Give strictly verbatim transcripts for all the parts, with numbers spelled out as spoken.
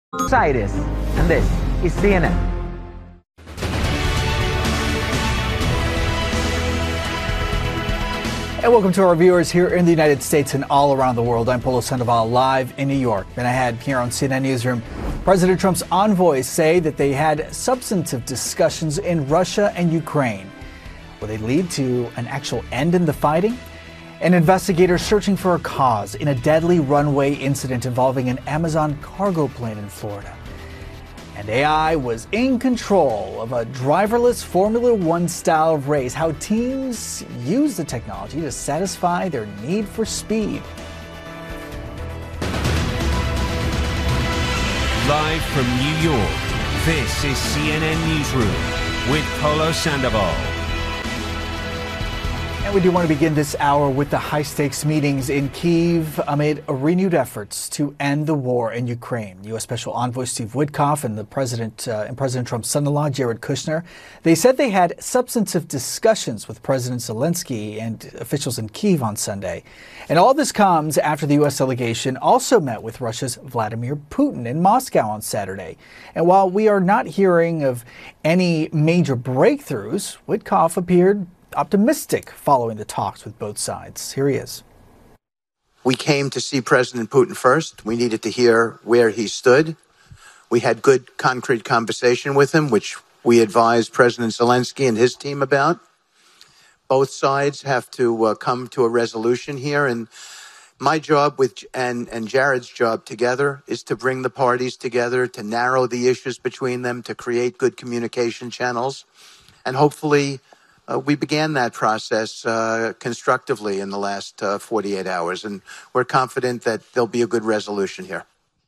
Aires, and this is C N N. And welcome to our viewers here in the United States and all around the world. I'm Polo Sandoval, live in New York. And I had here on C N N Newsroom, President Trump's envoys say that they had substantive discussions in Russia and Ukraine. Will they lead to an actual end in the fighting? An investigator searching for a cause in a deadly runway incident involving an Amazon cargo plane in Florida. And A I was in control of a driverless Formula One style race. How teams use the technology to satisfy their need for speed. Live from New York, this is C N N Newsroom with Polo Sandoval. And we do want to begin this hour with the high-stakes meetings in Kyiv amid renewed efforts to end the war in Ukraine. U S Special Envoy Steve Witkoff and the President uh, and President Trump's son-in-law Jared Kushner, they said they had substantive discussions with President Zelensky and officials in Kyiv on Sunday. And all this comes after the U S delegation also met with Russia's Vladimir Putin in Moscow on Saturday. And while we are not hearing of any major breakthroughs, Witkoff appeared optimistic following the talks with both sides. Here he is. We came to see President Putin first. We needed to hear where he stood. We had good, concrete conversation with him, which we advised President Zelensky and his team about. Both sides have to uh, come to a resolution here. And my job with and, and Jared's job together is to bring the parties together, to narrow the issues between them, to create good communication channels. And hopefully, Uh, we began that process uh, constructively in the last uh, forty-eight hours, and we're confident that there'll be a good resolution here.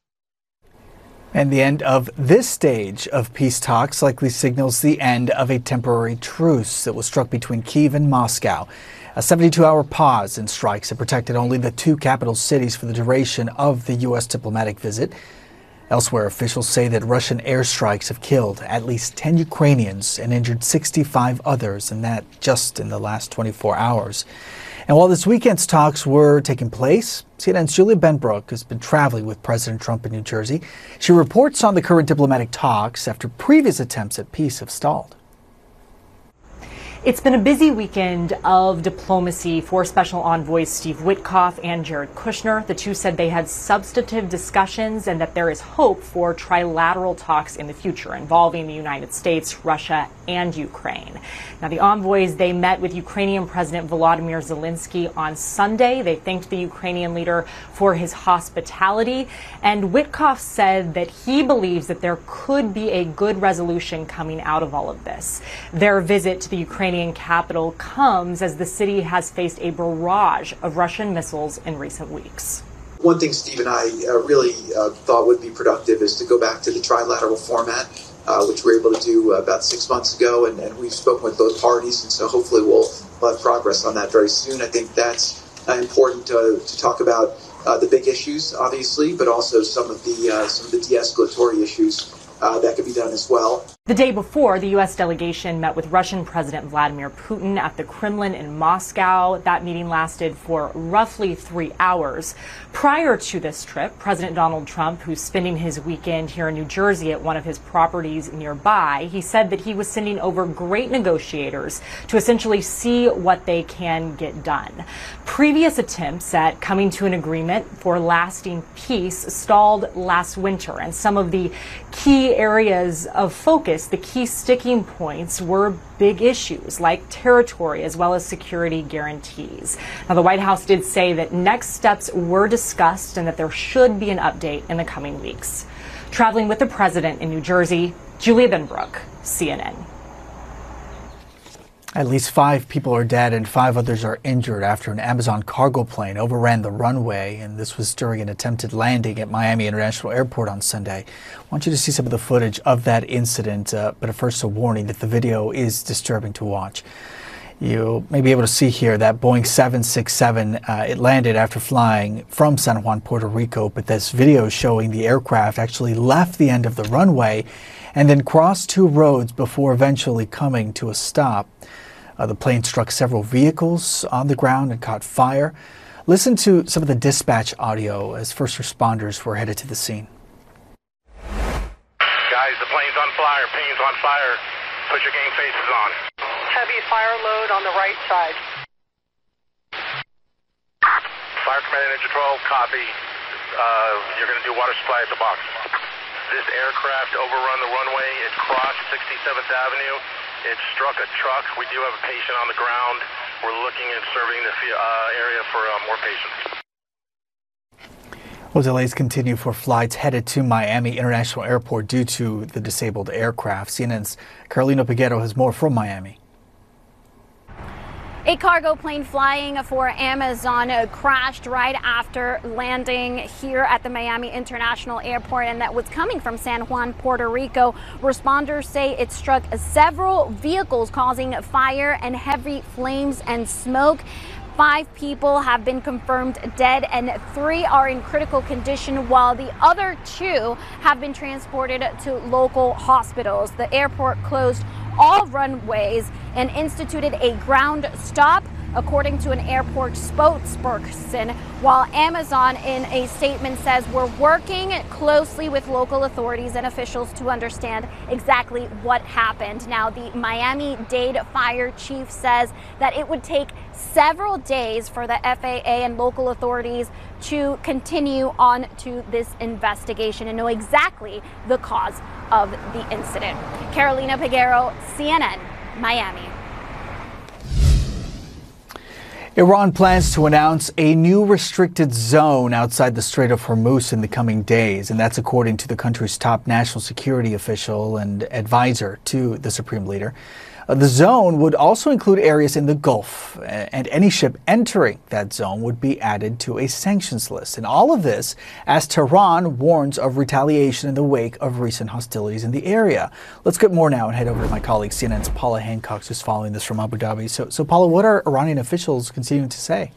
And the end of this stage of peace talks likely signals the end of a temporary truce that was struck between Kyiv and Moscow. A seventy-two hour pause in strikes that protected only the two capital cities for the duration of the U S diplomatic visit. Elsewhere, officials say that Russian airstrikes have killed at least ten Ukrainians and injured sixty-five others, and that just in the last twenty-four hours. And while this weekend's talks were taking place, C N N's Julia Benbrook has been traveling with President Trump in New Jersey. She reports on the current diplomatic talks after previous attempts at peace have stalled. It's been a busy weekend of diplomacy for Special Envoys Steve Witkoff and Jared Kushner. The two said they had substantive discussions and that there is hope for trilateral talks in the future involving the United States, Russia, and Ukraine. Now, the envoys, they met with Ukrainian President Volodymyr Zelensky on Sunday. They thanked the Ukrainian leader for his hospitality. And Witkoff said that he believes that there could be a good resolution coming out of all of this. Their visit to the Ukrainian capital comes as the city has faced a barrage of Russian missiles in recent weeks. One thing Steve and I uh, really uh, thought would be productive is to go back to the trilateral format, uh, which we were able to do uh, about six months ago, and, and we've spoken with both parties, and so hopefully we'll, we'll have progress on that very soon. I think that's uh, important to, to talk about uh, the big issues, obviously, but also some of the uh, some of the de-escalatory issues uh, that could be done as well. The day before, the U S delegation met with Russian President Vladimir Putin at the Kremlin in Moscow. That meeting lasted for roughly three hours. Prior to this trip, President Donald Trump, who's spending his weekend here in New Jersey at one of his properties nearby, he said that he was sending over great negotiators to essentially see what they can get done. Previous attempts at coming to an agreement for lasting peace stalled last winter, and some of the key areas of focus, the key sticking points, were big issues like territory as well as security guarantees. Now, the White House did say that next steps were discussed and that there should be an update in the coming weeks. Traveling with the president in New Jersey, Julia Benbrook, C N N. At least five people are dead and five others are injured after an Amazon cargo plane overran the runway, and this was during an attempted landing at Miami International Airport on Sunday. I want you to see some of the footage of that incident, uh, but first a warning that the video is disturbing to watch. You may be able to see here that Boeing seven sixty-seven, uh, it landed after flying from San Juan, Puerto Rico, but this video is showing the aircraft actually left the end of the runway and then crossed two roads before eventually coming to a stop. Uh, the plane struck several vehicles on the ground and caught fire. Listen to some of the dispatch audio as first responders were headed to the scene. advised, the plane's on fire, plane's on fire. Put your game faces on. Heavy fire load on the right side. Fire Command Engine twelve, copy. Uh, you're going to do water supply at the box. This aircraft overrun the runway. It crossed sixty-seventh Avenue. It struck a truck. We do have a patient on the ground. We're looking at serving the uh, area for uh, more patients. Well, delays continue for flights headed to Miami International Airport due to the disabled aircraft. C N N's Carolina Peguero has more from Miami. A cargo plane flying for Amazon crashed right after landing here at the Miami International Airport, and that was coming from San Juan, Puerto Rico. Responders say it struck several vehicles, causing fire and heavy flames and smoke. Five people have been confirmed dead and three are in critical condition, while the other two have been transported to local hospitals. The airport closed all runways and instituted a ground stop, according to an airport spokesperson, while Amazon in a statement says we're working closely with local authorities and officials to understand exactly what happened. Now, the Miami-Dade fire chief says that it would take several days for the F A A and local authorities to continue on to this investigation and know exactly the cause of the incident. Carolina Peguero, C N N, Miami. Iran plans to announce a new restricted zone outside the Strait of Hormuz in the coming days, and that's according to the country's top national security official and advisor to the supreme leader. Uh, the zone would also include areas in the Gulf, and any ship entering that zone would be added to a sanctions list. And all of this as Tehran warns of retaliation in the wake of recent hostilities in the area. Let's get more now and head over to my colleague C N N's Paula Hancock, who's following this from Abu Dhabi. So, so Paula, what are Iranian officials continuing to say?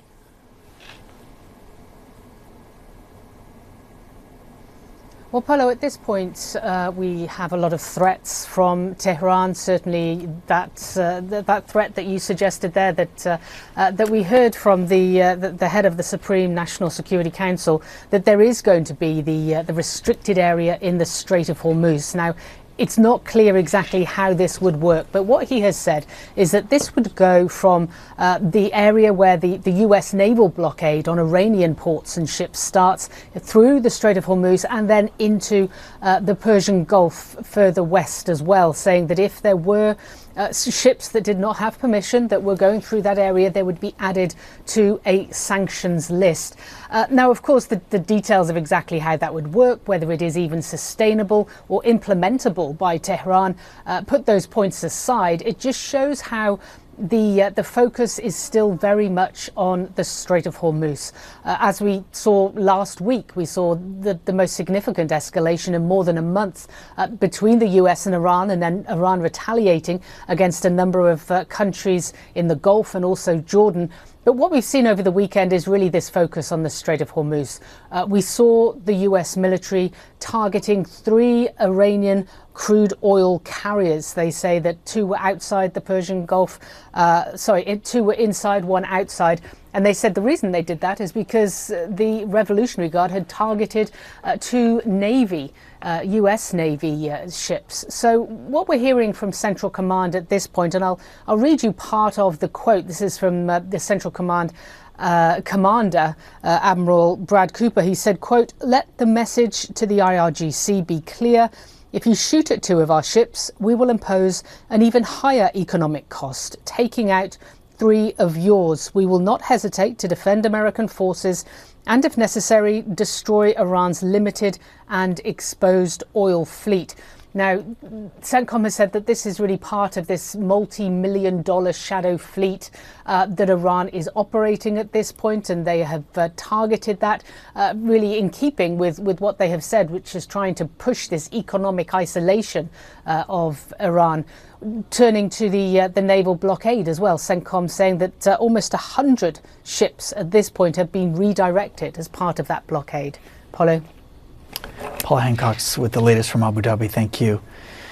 Well, Polo, at this point, uh, we have a lot of threats from Tehran. Certainly, that uh, th that threat that you suggested there, that uh, uh, that we heard from the, uh, the the head of the Supreme National Security Council, that there is going to be the uh, the restricted area in the Strait of Hormuz. Now, it's not clear exactly how this would work, but what he has said is that this would go from uh, the area where the, the U S naval blockade on Iranian ports and ships starts through the Strait of Hormuz and then into uh, the Persian Gulf further west as well, saying that if there were Uh, ships that did not have permission that were going through that area, they would be added to a sanctions list. Uh, now, of course, the, the details of exactly how that would work, whether it is even sustainable or implementable by Tehran, uh, put those points aside. It just shows how The, uh, the focus is still very much on the Strait of Hormuz. Uh, as we saw last week, we saw the, the most significant escalation in more than a month uh, between the U S and Iran, and then Iran retaliating against a number of uh, countries in the Gulf and also Jordan. But what we've seen over the weekend is really this focus on the Strait of Hormuz. Uh, we saw the U S military targeting three Iranian crude oil carriers. They say that two were outside the Persian Gulf. Uh, sorry, two were inside, one outside. And they said the reason they did that is because the Revolutionary Guard had targeted uh, two Navy, uh, U S Navy uh, ships. So what we're hearing from Central Command at this point, and I'll, I'll read you part of the quote. This is from uh, the Central Command uh, commander, uh, Admiral Brad Cooper. He said, quote, "Let the message to the I R G C be clear. If you shoot at two of our ships, we will impose an even higher economic cost, taking out three of yours. We will not hesitate to defend American forces and, if necessary, destroy Iran's limited and exposed oil fleet." Now, CENTCOM has said that this is really part of this multi-million dollar shadow fleet uh, that Iran is operating at this point, and they have uh, targeted that uh, really in keeping with, with what they have said, which is trying to push this economic isolation uh, of Iran. Turning to the uh, the naval blockade as well, CENTCOM saying that uh, almost one hundred ships at this point have been redirected as part of that blockade. Paulo? Paula Hancock with the latest from Abu Dhabi. Thank you.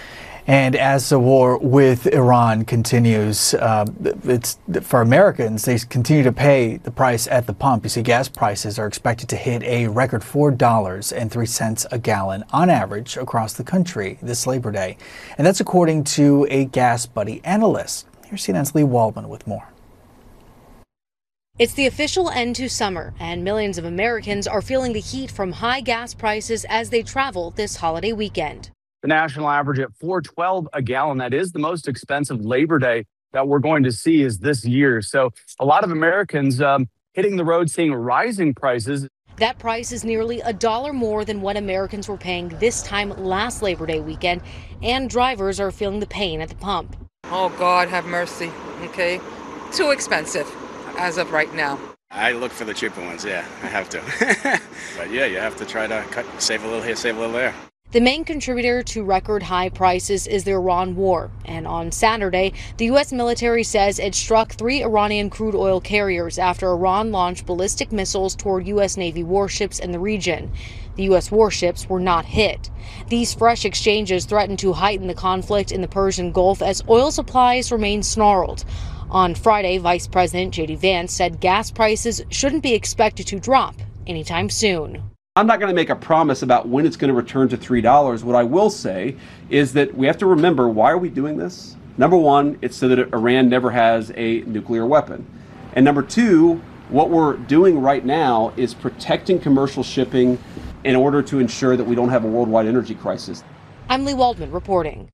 And as the war with Iran continues, uh, it's for Americans, they continue to pay the price at the pump. You see, gas prices are expected to hit a record four dollars and three cents a gallon on average across the country this Labor Day. And that's according to a Gas Buddy analyst. Here's C N N's Lee Waldman with more. It's the official end to summer, and millions of Americans are feeling the heat from high gas prices as they travel this holiday weekend. The national average at four twelve a gallon. That is the most expensive Labor Day that we're going to see is this year. So a lot of Americans um, hitting the road seeing rising prices. That price is nearly a dollar more than what Americans were paying this time last Labor Day weekend, and drivers are feeling the pain at the pump. Oh, God, have mercy. Okay. Too expensive as of right now. I look for the cheaper ones, yeah, I have to. But yeah, you have to try to cut, save a little here, save a little there. The main contributor to record high prices is the Iran war. And on Saturday, the U S military says it struck three Iranian crude oil carriers after Iran launched ballistic missiles toward U S Navy warships in the region. The U S warships were not hit. These fresh exchanges threaten to heighten the conflict in the Persian Gulf as oil supplies remain snarled. On Friday, Vice President J D Vance said gas prices shouldn't be expected to drop anytime soon. I'm not going to make a promise about when it's going to return to three dollars. What I will say is that we have to remember, why are we doing this? Number one, it's so that Iran never has a nuclear weapon. And number two, what we're doing right now is protecting commercial shipping in order to ensure that we don't have a worldwide energy crisis. I'm Lee Waldman reporting.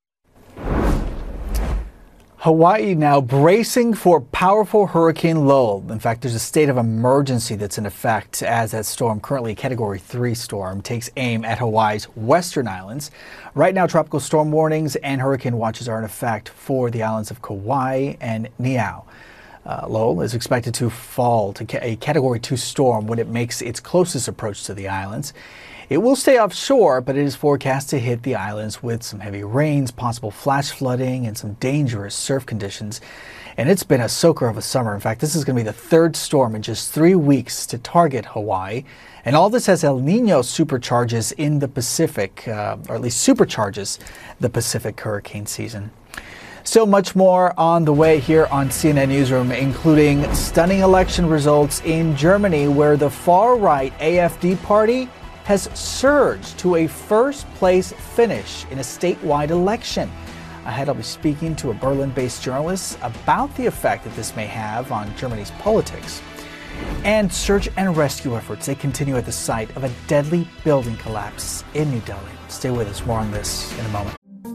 Hawaii now bracing for powerful Hurricane Lowell. In fact, there's a state of emergency that's in effect as that storm, currently a Category three storm, takes aim at Hawaii's western islands. Right now, tropical storm warnings and hurricane watches are in effect for the islands of Kauai and Niue. Uh, Lowell is expected to fall to a Category two storm when it makes its closest approach to the islands. It will stay offshore, but it is forecast to hit the islands with some heavy rains, possible flash flooding, and some dangerous surf conditions. And it's been a soaker of a summer. In fact, this is going to be the third storm in just three weeks to target Hawaii. And all this as El Nino supercharges in the Pacific, uh, or at least supercharges the Pacific hurricane season. Still much more on the way here on C N N Newsroom, including stunning election results in Germany, where the far-right A F D party has surged to a first-place finish in a statewide election. Ahead, I'll be speaking to a Berlin-based journalist about the effect that this may have on Germany's politics. And search and rescue efforts, they continue at the site of a deadly building collapse in New Delhi. Stay with us, more on this in a moment.